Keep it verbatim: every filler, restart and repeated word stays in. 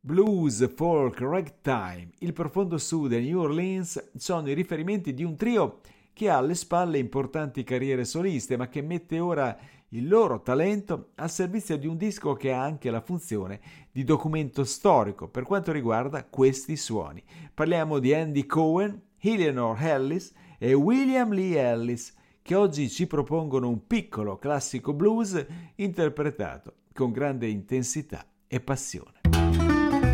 Blues, folk, ragtime, il profondo sud e New Orleans sono i riferimenti di un trio che ha alle spalle importanti carriere soliste, ma che mette ora il loro talento al servizio di un disco che ha anche la funzione di documento storico per quanto riguarda questi suoni. Parliamo di Andy Cohen, Eleanor Ellis e William Lee Ellis, che oggi ci propongono un piccolo classico blues interpretato con grande intensità e passione.